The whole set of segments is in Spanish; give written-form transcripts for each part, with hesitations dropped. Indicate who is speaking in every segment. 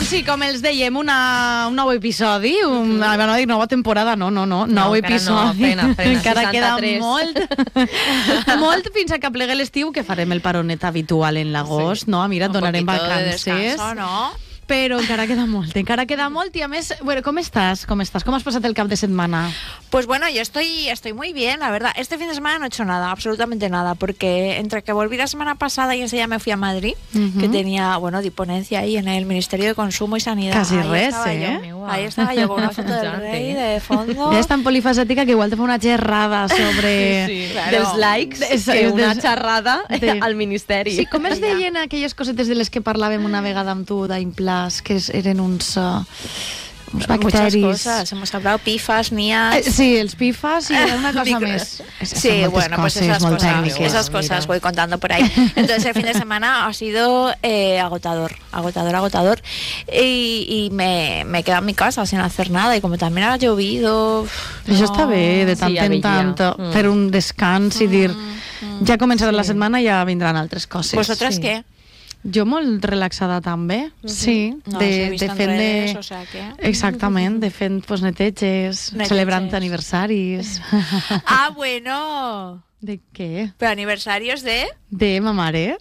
Speaker 1: sí, com els dèiem, un nou episodi, no dic nova temporada, no, nou episodi.
Speaker 2: No,
Speaker 1: encara
Speaker 2: 63.
Speaker 1: Queda molt fins a que plegui l'estiu, que farem el paronet habitual en l'agost, no? Mira, et donarem vacances.
Speaker 3: Descanso, ¿no?
Speaker 1: Però encara queda molt i a més, bueno, ¿cómo estás? ¿Cómo has pasado el cap de semana?
Speaker 3: Pues bueno, yo estoy muy bien, la verdad. Este fin de semana no he hecho nada, absolutamente nada, porque entre que volví la semana pasada y enseguida me fui a Madrid, que tenía, bueno, de ponencia ahí en el Ministerio de Consumo y Sanidad.
Speaker 1: Casi
Speaker 3: ahí
Speaker 1: res,
Speaker 3: Ahí estaba yo con una foto del rey de fondo.
Speaker 1: És tan polifacètica que igual te fa una xerrada sobre...
Speaker 2: Sí,
Speaker 3: claro.
Speaker 2: dels likes que una xerrada al Ministeri.
Speaker 1: Sí, com es deien aquelles cosetes de les que parlàvem una vegada amb tu, d'Implàs, que eren uns bacteris.
Speaker 3: Muchas cosas, hemos hablado pifas, nías...
Speaker 1: Sí, els pifas y una cosa més.
Speaker 3: Sí, bueno, pues esas cosas voy contando por ahí. Entonces el fin de semana ha sido agotador. Y me he quedado en mi casa sin hacer nada, y como también ha llovido...
Speaker 1: Això està bé, de tant en tant, fer un descans i dir, ja ha començat la setmana i ja vindran altres coses.
Speaker 3: ¿Vosotras qué?
Speaker 1: Jo molt relaxada també, sí, de fent
Speaker 3: redes, o sea que...
Speaker 1: Exactament, de fent pues, neteges, celebrant aniversaris.
Speaker 3: Ah, bueno.
Speaker 1: ¿De què?
Speaker 3: ¿Pero aniversarios de...?
Speaker 1: De ma mare.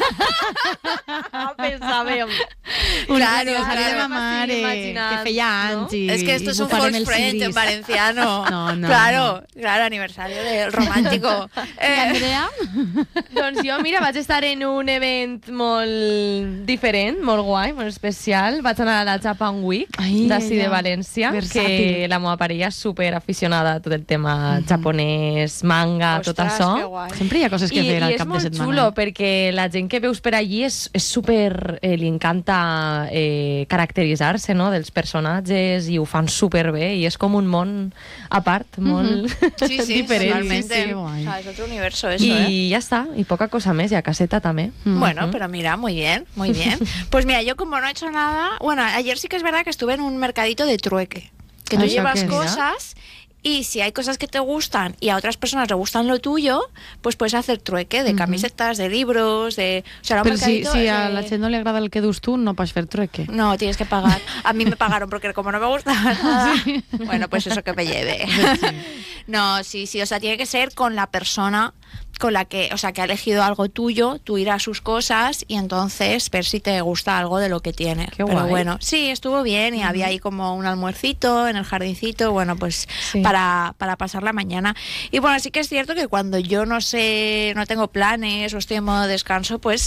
Speaker 2: Pensàvem.
Speaker 1: Un
Speaker 3: Claro,
Speaker 1: aniversari de ma mare, que feia anys.
Speaker 3: ¿no? Es que esto es un false friend en valenciano.
Speaker 1: No.
Speaker 3: Claro, aniversario del romántico.
Speaker 1: I Andrea?
Speaker 2: Doncs jo, mira, vaig estar en un event molt diferent, molt guai, molt especial. Vaig anar a la Japan Week d'ací de València, que la meva parella és super aficionada a tot el tema japonès, manga, tot això.
Speaker 1: Sempre hi ha coses que fer al cap de setmana.
Speaker 2: I és molt xulo, perquè la gent que veus per allí és super... li encanta caracteritzar-se, no?, dels personatges, i ho fan superbé, i és com un món a part, molt diferent.
Speaker 3: Totalmente. Sí, o sea, es otro universo eso,
Speaker 2: y ya está, y poca cosa més, y a caseta también.
Speaker 3: Bueno, pero mira, muy bien. Pues mira, yo como no he hecho nada... Bueno, ayer sí que es verdad que estuve en un mercadito de trueque, que tú llevas cosas... Y si hay cosas que te gustan y a otras personas le gustan lo tuyo, pues puedes hacer trueque de camisetas, de libros, de... O sea,
Speaker 1: pero si a la gent no le agrada el que dus tú, no puedes hacer trueque.
Speaker 3: No, tienes que pagar. A mí me pagaron porque como no me gustaba nada, bueno, pues eso que me lleve. No, sí, o sea, tiene que ser con la persona con la que, o sea, que ha elegido algo tuyo, tú ir a sus cosas y entonces ver si te gusta algo de lo que tiene.
Speaker 1: Qué
Speaker 3: Pero
Speaker 1: guay.
Speaker 3: bueno, sí, estuvo bien y había ahí como un almuercito en el jardincito, bueno, pues para pasar la mañana. Y bueno, sí que es cierto que cuando yo no tengo planes o estoy en modo descanso, pues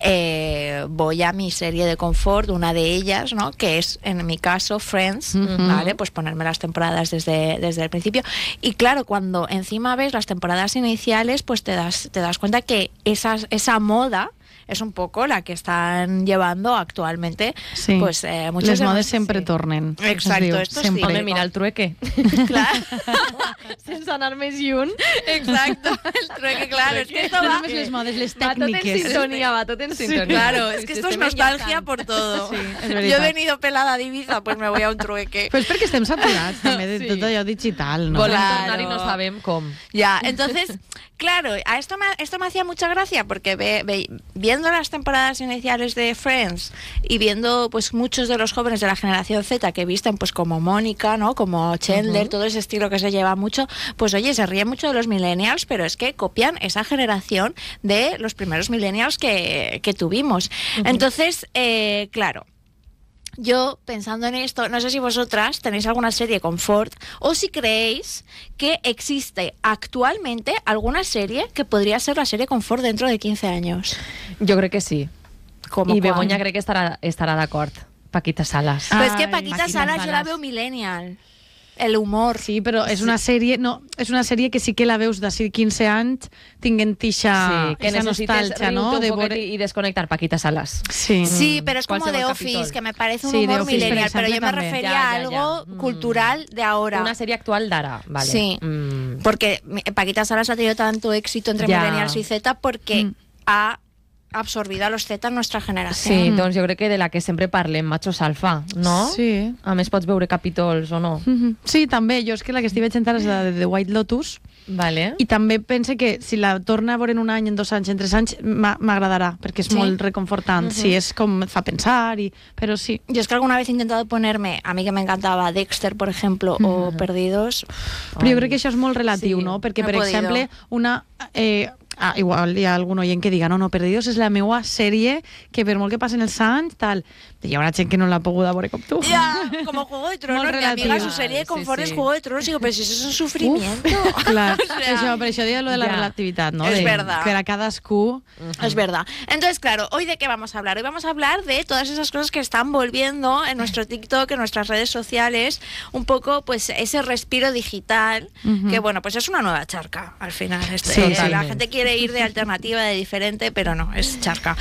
Speaker 3: voy a mi serie de confort, una de ellas, ¿no?, que es, en mi caso, Friends, ¿vale? Pues ponerme las temporadas desde el principio. Y claro, cuando encima ves las temporadas iniciales, pues te das cuenta que esa moda es un poco la que están llevando actualmente, pues muchos
Speaker 1: les modes sempre tornen.
Speaker 3: Exacto, esto es cíclico.
Speaker 2: Home, mira el trueque.
Speaker 3: Claro.
Speaker 2: Sense anar més lluny.
Speaker 3: Exacto, el trueque, claro. Es que esto va...
Speaker 1: les modes, les
Speaker 2: Va tot en
Speaker 1: tècniques.
Speaker 2: sintonia, va tot en sintonia.
Speaker 3: Claro, es que esto es nostalgia por todo.
Speaker 1: Sí, és
Speaker 3: Yo
Speaker 1: veritat.
Speaker 3: he venido pelada de Ibiza, pues me voy a un trueque.
Speaker 1: Però és perquè estem saturats també de tot allò digital, no?
Speaker 2: Volem
Speaker 3: Claro.
Speaker 2: tornar i no sabem com.
Speaker 3: Ya, entonces, claro, a esto me hacía mucha gracia porque viendo las temporadas iniciales de Friends y viendo pues muchos de los jóvenes de la generación Z que visten pues como Mónica, ¿no?, como Chandler, todo ese estilo que se lleva mucho, pues oye, se ríen mucho de los millennials, pero es que copian esa generación de los primeros millennials que tuvimos. Entonces, claro, yo, pensando en esto, no sé si vosotras tenéis alguna serie confort o si creéis que existe actualmente alguna serie que podría ser la serie confort dentro de 15 años.
Speaker 2: Jo crec que sí.
Speaker 3: ¿Cómo
Speaker 2: I
Speaker 3: cuál?
Speaker 2: Begoña crec que estarà d'acord. Paquita Salas.
Speaker 3: Pero es que
Speaker 1: Ay,
Speaker 3: Paquita
Speaker 1: Paquita
Speaker 3: Salas yo la
Speaker 1: Salas.
Speaker 3: veo millennial. El humor.
Speaker 1: Sí, però és una sèrie, és una sèrie que sí que la veus d'ací 15 anys tinguent ixa
Speaker 2: que necessites
Speaker 1: nostàlgia, no?
Speaker 2: riure un poquet i desconnectar. Paquita Salas.
Speaker 1: Sí.
Speaker 3: Sí, pero es como
Speaker 2: ¿Cuál
Speaker 3: The
Speaker 2: será el
Speaker 3: Office,
Speaker 2: capítol?
Speaker 3: que me parece un
Speaker 1: Sí, The
Speaker 3: humor
Speaker 1: Office,
Speaker 3: millennial,
Speaker 1: por
Speaker 3: pero yo me
Speaker 1: ejemplo,
Speaker 3: refería
Speaker 2: también.
Speaker 3: a
Speaker 2: Ya,
Speaker 3: algo
Speaker 2: ya.
Speaker 3: cultural de ahora.
Speaker 2: Una sèrie actual d'ara, vale.
Speaker 3: Sí, porque Paquita Salas ha tenido tanto éxito entre
Speaker 2: Ya.
Speaker 3: millennials y Z porque ha absorbido a los Z en nuestra generación.
Speaker 2: Sí, doncs jo crec que de la que sempre parlem, Machos Alfa, no?
Speaker 1: Sí.
Speaker 2: A més, pots veure capítols o no?
Speaker 1: Sí, també. Jo és que la que estic veient ara és la de The White Lotus.
Speaker 2: Vale.
Speaker 1: I també pense que si la torna a veure en un any, en 2 anys, en 3 anys, m'agradarà, perquè és molt reconfortant. Sí, és com et fa pensar, però sí.
Speaker 3: Yo es que alguna vez he intentado ponerme, a mí que me encantaba Dexter, por ejemplo, o Perdidos.
Speaker 1: Però jo crec que això és molt relatiu,
Speaker 2: Sí,
Speaker 1: no? Perquè,
Speaker 3: no he
Speaker 1: per
Speaker 3: podido.
Speaker 1: exemple, una... igual hi ha algun oient que diga no, Perdidos és la meva sèrie que per molt que passen els anys, tal... Hi haurà gent que no l'ha pogut veure com tu.
Speaker 3: Ya, como Juego de Tronos,
Speaker 1: Molt
Speaker 3: mi amiga,
Speaker 1: relatiu.
Speaker 3: su serie de confort
Speaker 2: Sí,
Speaker 3: es
Speaker 2: sí.
Speaker 3: Juego de Tronos, digo, pero si eso es un sufrimiento.
Speaker 1: Clar,
Speaker 3: O sea,
Speaker 1: això, per això deia lo de la
Speaker 2: ja.
Speaker 1: relativitat, no?
Speaker 3: És verdad.
Speaker 1: Per a cadascú...
Speaker 3: Es verdad. Entonces, claro, ¿hoy de qué vamos a hablar? Hoy vamos a hablar de todas esas cosas que están volviendo en nuestro TikTok, en nuestras redes sociales, un poco, pues, ese respiro digital, que, bueno, pues es una nueva charca, al final.
Speaker 1: Sí,
Speaker 3: La
Speaker 2: totalmente.
Speaker 3: gente quiere ir de alternativa, de diferente, pero no, es charca.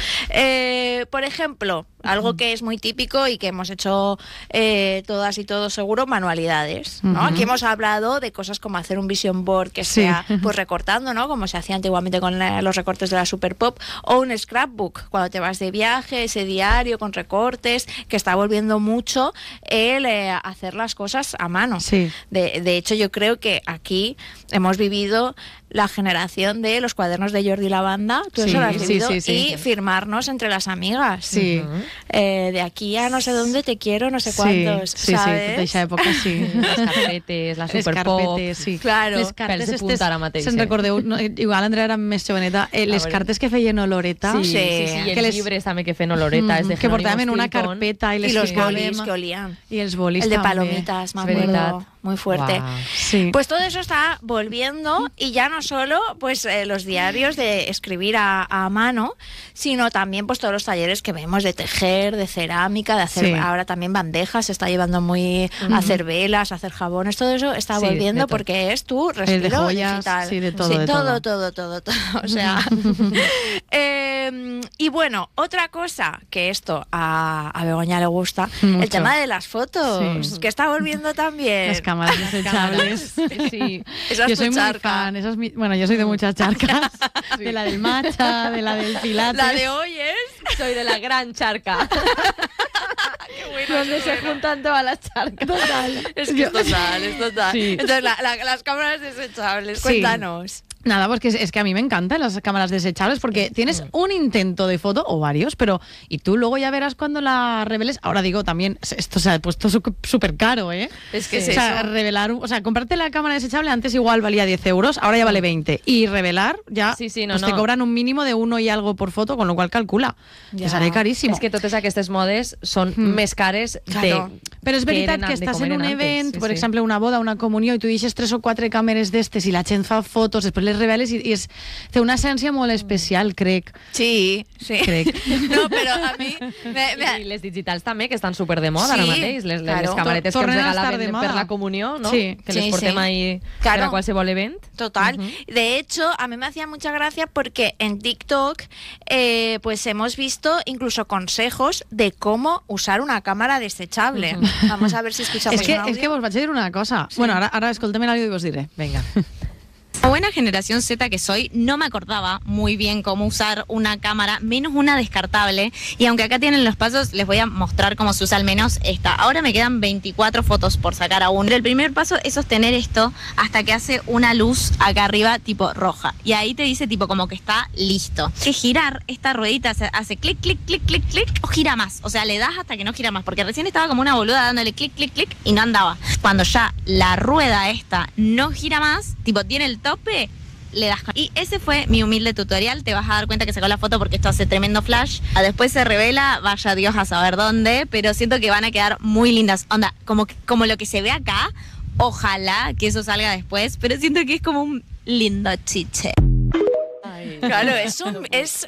Speaker 3: Por ejemplo, algo que es muy típico y que hemos hecho todas y todos seguro, manualidades, ¿no? Aquí hemos hablado de cosas como hacer un vision board que
Speaker 1: Sí.
Speaker 3: sea, pues, recortando, ¿no? Como se hacía antiguamente con los recortes de la Super Pop, o un scrapbook, cuando te vas de viaje, ese diario con recortes, que está volviendo mucho el hacer las cosas a mano.
Speaker 1: Sí.
Speaker 3: De hecho, yo creo que aquí hemos vivido la generación de los cuadernos de Jordi Lavanda, tú
Speaker 1: Sí,
Speaker 3: eso lo has
Speaker 1: sí,
Speaker 3: vivido,
Speaker 1: sí, sí.
Speaker 3: y firmarnos entre las amigas.
Speaker 1: Sí.
Speaker 3: De aquí a no sé dónde te quiero, no sé cuántos,
Speaker 1: sí,
Speaker 3: ¿sabes?
Speaker 1: tota aquesta època, sí.
Speaker 2: Les carpetes, la
Speaker 1: Les
Speaker 2: Super Pop...
Speaker 1: carpetes, sí.
Speaker 3: Claro.
Speaker 1: Les cartes
Speaker 2: Pèls de punta ara mateix,
Speaker 1: se'n recordeu, no, igual Andrea era més joveneta, les
Speaker 2: veure.
Speaker 1: cartes que feien oloreta,
Speaker 2: Sí,
Speaker 3: Sí.
Speaker 2: sí, sí, i
Speaker 1: Que
Speaker 2: els
Speaker 1: les-
Speaker 2: llibres també que feien oloreta, és de
Speaker 1: que portaven en una
Speaker 2: Jerónimo Stilton.
Speaker 1: carpeta i
Speaker 3: Y
Speaker 1: les
Speaker 3: los
Speaker 1: ficàvem-
Speaker 3: bolis que olían.
Speaker 1: I els bolis
Speaker 3: El de
Speaker 1: també.
Speaker 3: palomitas, me
Speaker 2: Es verdad.
Speaker 3: acuerdo. Muy fuerte.
Speaker 2: Guau.
Speaker 1: Sí.
Speaker 3: Pues todo eso está volviendo, y ya no solo pues los diarios de escribir a mano, sino también pues todos los talleres que vemos de tejer, de cerámica, de hacer
Speaker 1: Sí.
Speaker 3: ahora también bandejas, se está llevando muy a hacer velas, a hacer jabones, todo eso está
Speaker 2: Sí, de
Speaker 3: volviendo
Speaker 2: todo.
Speaker 3: porque es tu respiro
Speaker 1: joyas,
Speaker 3: digital.
Speaker 1: sí, de todo, de todo.
Speaker 3: todo. O sea, y bueno, otra cosa que esto a Begoña le gusta,
Speaker 1: Mucho.
Speaker 3: el tema de las fotos,
Speaker 1: Sí.
Speaker 3: que está volviendo también.
Speaker 1: Las cámaras desechables.
Speaker 2: Sí.
Speaker 3: Esa es
Speaker 1: Yo
Speaker 3: tu
Speaker 1: soy muy
Speaker 3: charca.
Speaker 1: fan, bueno, yo soy de muchas charcas, de la del matcha, de la del pilates.
Speaker 3: La de hoy es...
Speaker 2: Soy de la gran charca.
Speaker 3: Qué bueno,
Speaker 2: Donde
Speaker 3: qué
Speaker 2: se
Speaker 3: bueno.
Speaker 2: juntan todas las charcas. Total.
Speaker 3: Es que es total, es total.
Speaker 1: Sí.
Speaker 3: Entonces, las cámaras desechables,
Speaker 1: Sí.
Speaker 3: cuéntanos.
Speaker 1: Nada, pues que es que a mí me encantan las cámaras desechables porque tienes un intento de foto o varios, pero y tú luego ya verás cuando la reveles. Ahora digo también, esto se ha puesto súper caro, ¿eh?
Speaker 3: Es que
Speaker 2: Sí.
Speaker 3: es
Speaker 1: O sea,
Speaker 3: eso.
Speaker 1: revelar, o sea, comprarte la cámara desechable antes igual valía 10 euros, ahora ya vale 20. Y revelar ya
Speaker 2: Sí, sí, no,
Speaker 1: pues
Speaker 2: no.
Speaker 1: te cobran un mínimo de 1 y algo por foto, con lo cual calcula.
Speaker 3: Ya.
Speaker 1: Que sale carísimo.
Speaker 2: És que totes aquestes modes són més cares
Speaker 3: Claro.
Speaker 1: Però és veritat
Speaker 2: eren
Speaker 1: que
Speaker 2: de
Speaker 1: estàs
Speaker 2: com
Speaker 1: en un
Speaker 2: eren antes,
Speaker 1: event,
Speaker 2: sí,
Speaker 1: per
Speaker 2: sí.
Speaker 1: exemple, una boda, una comunió, i tu deixes 3 o 4 càmeres d'estes i la gent fa fotos, després les reveles i té una essència molt especial, crec.
Speaker 3: Sí, sí.
Speaker 1: Crec.
Speaker 3: No, pero a mí...
Speaker 2: I les digitals també, que estan super de moda
Speaker 3: Sí,
Speaker 2: ara mateix. Les
Speaker 3: claro.
Speaker 2: camaretes que ens
Speaker 1: Tornen a estar
Speaker 2: regalaven
Speaker 1: de
Speaker 2: per
Speaker 1: moda.
Speaker 2: la comunió, no?
Speaker 1: Sí.
Speaker 2: Que les
Speaker 3: Sí,
Speaker 2: portem
Speaker 3: sí.
Speaker 2: ahí
Speaker 3: Claro.
Speaker 2: per a qualsevol event.
Speaker 3: Total. De hecho, a mí me hacía mucha gracia porque en TikTok pues hemos visto incluso consejos de cómo usar una cámara desechable. Vamos a ver si escuchamos
Speaker 1: És que,
Speaker 3: un audio.
Speaker 1: és que vos vaig dir una cosa. Bueno, ara escoltem l'àudio i vos diré.
Speaker 2: Venga.
Speaker 4: La buena generación Z que soy, no me acordaba muy bien cómo usar una cámara, menos una descartable. Y aunque acá tienen los pasos, les voy a mostrar cómo se usa al menos esta. Ahora me quedan 24 fotos por sacar aún. El primer paso es sostener esto hasta que hace una luz acá arriba tipo roja. Y ahí te dice tipo como que está listo. Que girar esta ruedita hace clic, clic, clic, clic, clic, o gira más. O sea, le das hasta que no gira más. Porque recién estaba como una boluda dándole clic, clic, clic y no andaba. Cuando ya la rueda esta no gira más, tipo tiene el tope, le das con... Y ese fue mi humilde tutorial. Te vas a dar cuenta que sacó la foto porque esto hace tremendo flash. Después se revela, vaya Dios a saber dónde, pero siento que van a quedar muy lindas. Onda, como lo que se ve acá, ojalá que eso salga después, pero siento que es como un lindo chiche.
Speaker 3: Claro, esto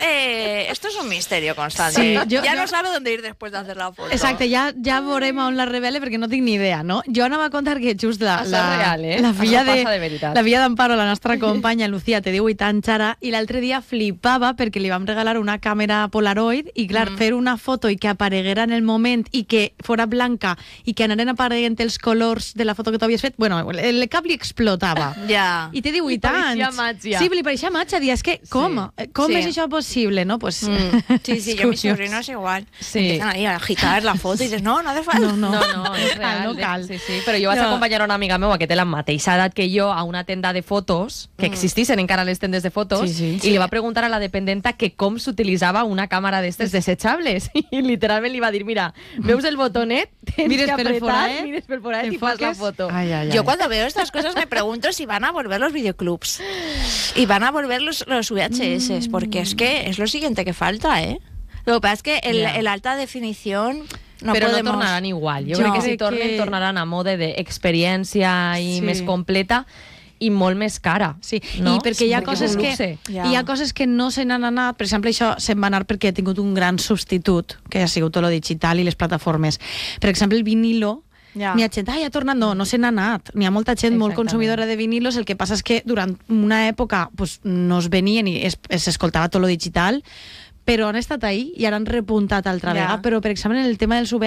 Speaker 3: es un misterio constante.
Speaker 1: Sí,
Speaker 3: ya
Speaker 1: jo-
Speaker 3: no sabe dónde ir después de hacer la foto.
Speaker 1: Exacte, ja veurem on la revele perquè no tinc ni idea, no? Jo anava a contar que just
Speaker 2: Això és real, eh?
Speaker 1: la filla
Speaker 2: Això passa de veritat.
Speaker 1: la filla d'Amparo, la nostra companya, Lucía, té 18 anys ara, i l'altre dia flipava perquè li vam regalar una càmera Polaroid i, clar, fer una foto i que apareguera en el moment i que fora blanca i que anaren apareguent els colors de la foto que tu havies fet, bueno, el cap li explotava.
Speaker 3: Ya.
Speaker 1: I té 18
Speaker 2: Li pareixia
Speaker 1: anys.
Speaker 2: màgia.
Speaker 1: Sí, li pareixia màgia. Dia, és que com Com és això possible, no? Pues,
Speaker 3: sí, yo mis sobrinos igual. Empiezan ahí a agitar la foto y dices, no hace falta.
Speaker 2: No, és real.
Speaker 1: No cal.
Speaker 2: Sí, però jo vaig acompanyar una amiga meva que té la mateixa edat que jo a una tenda de fotos, que existissin encara les tendes de fotos, i li va preguntar a la dependenta que com s'utilitzava una càmera d'estes desechables. I literalment li va dir, mira, veus el botonet, tens que apretar, mires pel forat y fas la foto.
Speaker 3: Yo cuando veo estas cosas me pregunto si van a volver los videoclubs y van a volver los VHS, porque es que es lo siguiente que falta, ¿eh? Lo que pasa es que el alta definición no
Speaker 2: però
Speaker 3: podemos...
Speaker 2: no tornaran igual. Jo crec que si tornen, tornaran a mode d'experiència i més completa i molt més cara.
Speaker 1: Sí,
Speaker 2: no?
Speaker 1: I perquè hi ha coses que no se n'han anat, per exemple, això se'n va anar perquè ha tingut un gran substitut, que ha sigut tot lo digital i les plataformes. Per exemple, el vinilo, n'hi ha gent, ha tornat, no se n'ha anat. N'hi ha molta gent molt consumidora de vinilos, el que passa és que durant una època pues, no es venien i s'escoltava tot lo digital, però han estat ahí i ara han repuntat altra vegada. Però, per exemple, en el tema dels